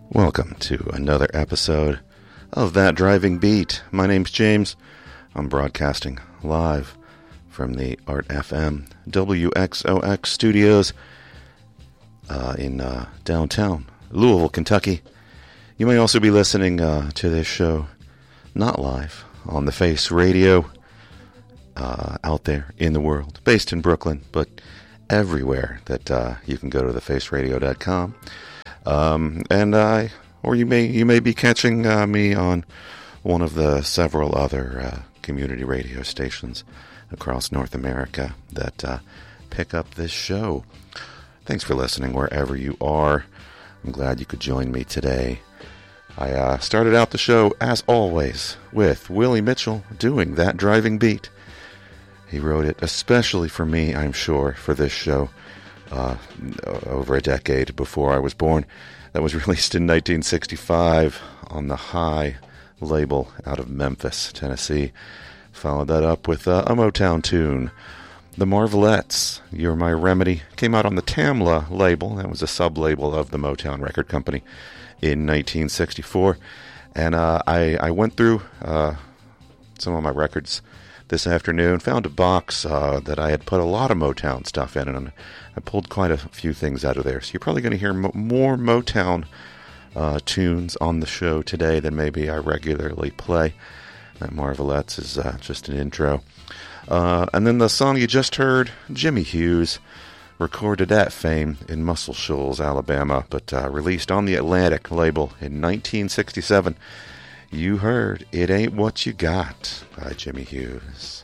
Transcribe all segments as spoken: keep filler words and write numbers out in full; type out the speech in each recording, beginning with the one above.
Welcome to another episode of That Driving Beat. My name's James. I'm broadcasting live from the Art F M W X O X studios uh, in uh, downtown Louisville, Kentucky. You may also be listening uh, to this show not live on the Face Radio uh, out there in the world, based in Brooklyn, but everywhere that uh, you can go to the face radio dot com. Um, and I, uh, or you may you may be catching uh, me on one of the several other uh, community radio stations across North America that uh, pick up this show. Thanks for listening wherever you are. I'm glad you could join me today. I uh, started out the show, as always, with Willie Mitchell doing That Driving Beat. He wrote it especially for me, I'm sure, for this show. Uh, over a decade before I was born. That was released in nineteen sixty-five on the High label out of Memphis, Tennessee. Followed that up with uh, a Motown tune. The Marvelettes, You're My Remedy, came out on the Tamla label. That was a sub-label of the Motown record company in nineteen sixty-four. And uh, I, I went through uh, some of my records this afternoon, found a box uh, that I had put a lot of Motown stuff in, and I pulled quite a few things out of there. So you're probably going to hear mo- more Motown uh, tunes on the show today than maybe I regularly play. That Marvelettes is uh, just an intro. Uh, and then the song you just heard, Jimmy Hughes, recorded at Fame in Muscle Shoals, Alabama, but uh, released on the Atlantic label in nineteen sixty-seven. You heard It Ain't What You Got by Jimmy Hughes.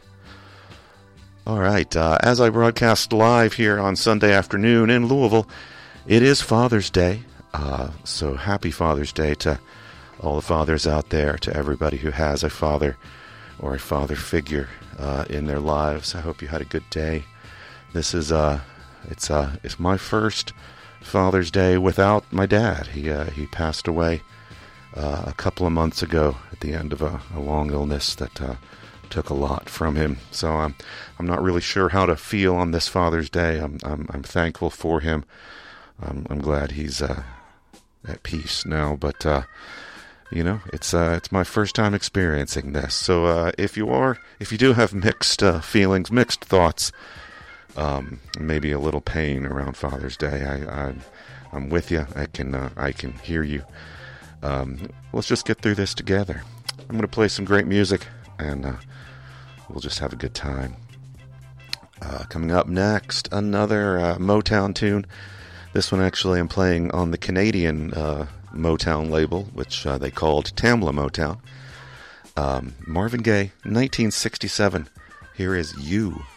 All right, uh, as I broadcast live here on Sunday afternoon in Louisville, it is Father's Day. Uh, so happy Father's Day to all the fathers out there, to everybody who has a father or a father figure uh, in their lives. I hope you had a good day. This is uh, it's uh, it's my first Father's Day without my dad. He uh, he passed away Uh, a couple of months ago at the end of a, a long illness that uh, took a lot from him. So I'm I'm not really sure how to feel on this Father's Day. I'm I'm, I'm thankful for him. I'm, I'm glad he's uh, at peace now. But uh, you know, it's uh, it's my first time experiencing this. So uh, if you are, if you do have mixed uh, feelings, mixed thoughts, um, maybe a little pain around Father's Day, I, I I'm with you. I can uh, I can hear you. Um, let's just get through this together. I'm going to play some great music, and uh, we'll just have a good time. Uh, coming up next, another uh, Motown tune. This one actually I'm playing on the Canadian uh, Motown label, which uh, they called Tamla Motown. Um, Marvin Gaye, nineteen sixty-seven. Here is You.